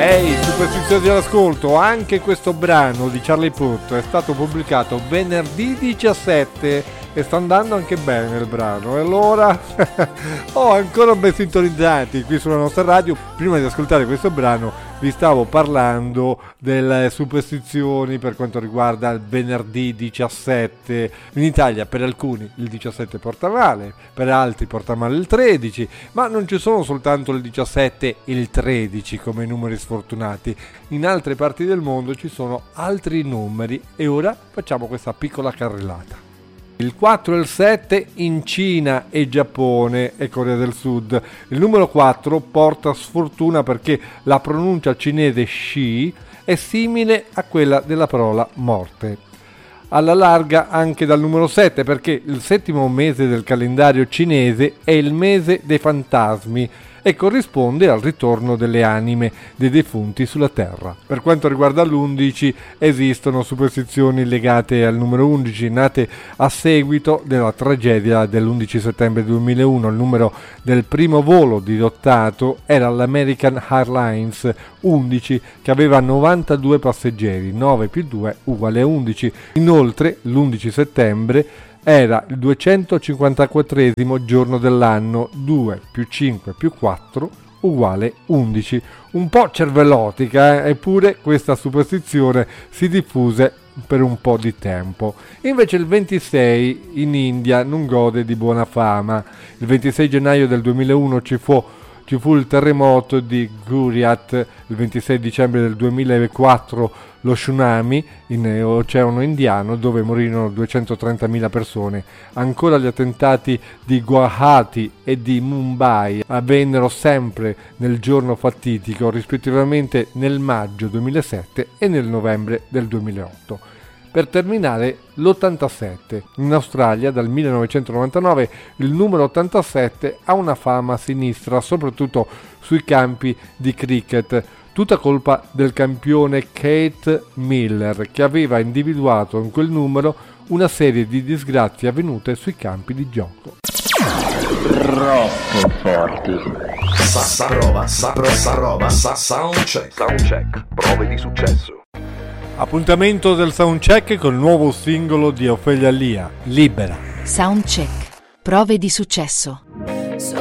Ehi, superstiziosi all'ascolto, anche questo brano di Charlie Puth è stato pubblicato venerdì 17 e sta andando anche bene il brano. E allora, ancora ben sintonizzati qui sulla nostra radio. Prima di ascoltare questo brano vi stavo parlando delle superstizioni per quanto riguarda il venerdì 17. In Italia per alcuni il 17 porta male, per altri porta male il 13, ma non ci sono soltanto il 17 e il 13 come numeri sfortunati. In altre parti del mondo ci sono altri numeri e ora facciamo questa piccola carrellata. Il 4 e il 7 in Cina e Giappone e Corea del Sud. Il numero 4 porta sfortuna perché la pronuncia cinese Shi è simile a quella della parola morte. Alla larga anche dal numero 7 perché il settimo mese del calendario cinese è il mese dei fantasmi e corrisponde al ritorno delle anime dei defunti sulla terra. Per quanto riguarda l'11 esistono superstizioni legate al numero 11 nate a seguito della tragedia dell'11 settembre 2001. Il numero del primo volo dirottato era l'American Airlines 11 che aveva 92 passeggeri, 9 più 2 uguale a 11. Inoltre l'11 settembre era il 254esimo giorno dell'anno, 2 più 5 più 4 uguale 11. Un po' cervellotica, eppure questa superstizione si diffuse per un po' di tempo. Invece il 26 in India non gode di buona fama. Il 26 gennaio del 2001 ci fu il terremoto di Gujarat, il 26 dicembre del 2004 lo tsunami in Oceano Indiano dove morirono 230.000 persone. Ancora gli attentati di Guwahati e di Mumbai avvennero sempre nel giorno fatidico, rispettivamente nel maggio 2007 e nel novembre del 2008. Per terminare, l'87. In Australia dal 1999 il numero 87 ha una fama sinistra, soprattutto sui campi di cricket, tutta colpa del campione Keith Miller che aveva individuato in quel numero una serie di disgrazie avvenute sui campi di gioco. Troppo forti. Soundcheck, prove di successo. Appuntamento del soundcheck con il nuovo singolo di Ofelia Lia, Libera. Soundcheck, prove di successo.